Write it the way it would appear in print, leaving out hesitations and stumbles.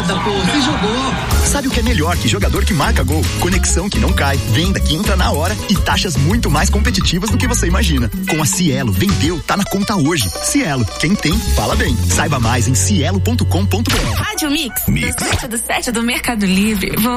nada, pô. Você jogou. Sabe o que é melhor que jogador que marca gol? Conexão que não cai, venda que entra na hora e taxas muito mais competitivas do que você imagina. Com a Cielo, vendeu, tá na conta hoje. Cielo, quem tem, fala bem. Saiba mais em cielo.com.br. Rádio Mix. Das 7 do Mercado Livre.